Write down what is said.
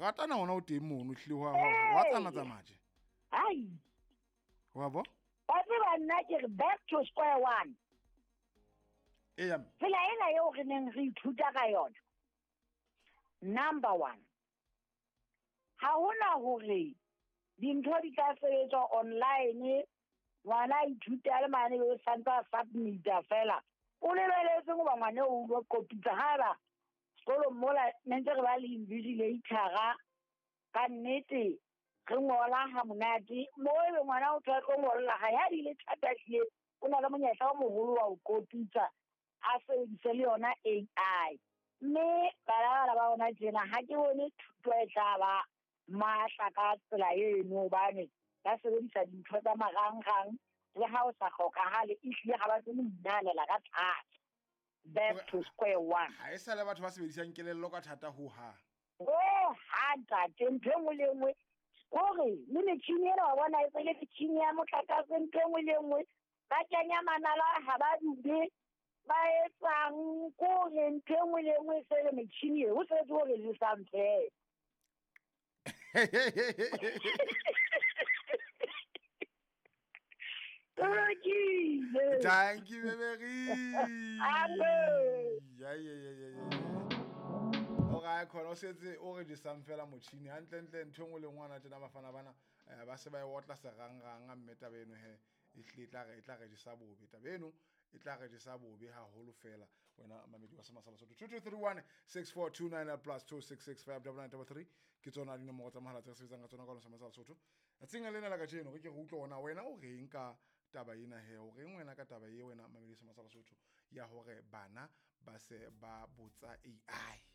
ratana ona o teng mono hlile wa tsamaje ai wa bo ba tseba nna ke re back to square one tsela ena eo re neng re ithuta ka yona number one ha hona hore dintho di ka sebetswa online ngwana ithuta le mane o santa submita fela o lebeletse go ba ngwana o go kopitsa hala skolo mola ntse re ba le invigilator ka nnete re ngola ha monate mo e ngwana o tla go ngolla ga ya di le thatahle o na le monyetla wa mogolo wa go kopitsa a se le yona AI mme bana ba bona tsena ha ke bone thuto e tla ba matla ka tsela eno bane ba sebedisa dintho tsa marangrang le ha o sa hlokahale ehlile ga ba tsene minalela ka thata back to square one ha e sa le batho ba sebedisang kelello ka thata ho ha hanta ntho nngwe le nngwe kore le metšhini ena wa bona e tsele metšhini ya motlakase ntho nngwe le nngwe ba kenya manala ha ba dube ba etsang kore ntho nngwe le nngwe se le metšhini e o se tse gore le sampe Thank you, Beberi. Okay, khona setse o re di samfela motšhini hantle ntho ngwe le ngwana tsena bafana bana ba se ba e wotla serangrang a mmeta beno he e tla re di sa bobe tabeno e tla re di sa bobe ha holo fela wena mamedi wa Semasala Sotho 2231 6429 plus 2665 ke tsona di nomoro tsa mohala tse se tsang ka tsona ka lo Semasala Sotho a tsenga lena la ka tseno ke go utlwa ona wena o reng ka taba ena he o reng wena ka taba ye wena mamedi Semasala Sotho ya hore bana ba se ba botsa AI